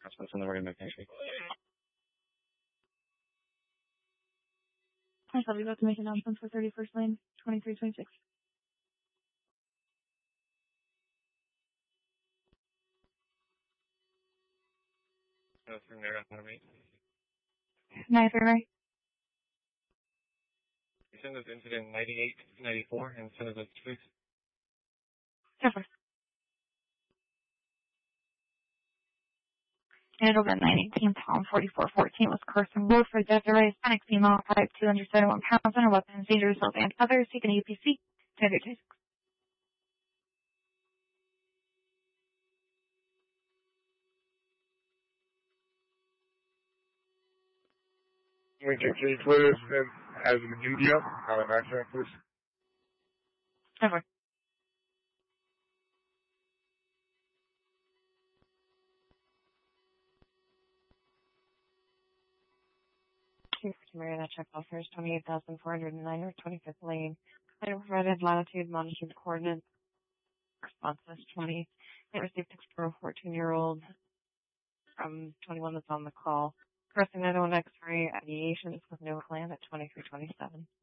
announcements, and then we're going to move next week. I thought we got to make announcements for 31st Lane, 2326. Nothing there on the meet. 933. Send us incident 9894 and send us a please. Yes, and over 918 pound 4414 was Carson Wilford Desiree, Hispanic female, 5'2", 171 pounds, under weapons, dangerous assault and others, seeking APC, 1036. Major J. Twitter as in India, not an accident, please. Over. Marina check offers 28,409 or 25th lane. I provided latitude, longitude coordinates. Response is 20. It received text from a 14-year-old from 21 that's on the call. Crossing 901 X-ray aviation with no plan at 2327.